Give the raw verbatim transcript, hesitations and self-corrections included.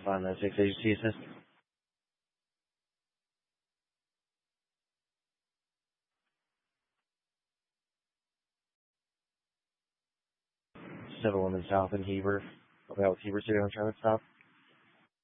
five nine six agency assist. seven one South in Heber. Okay, with Heber City on traffic stop.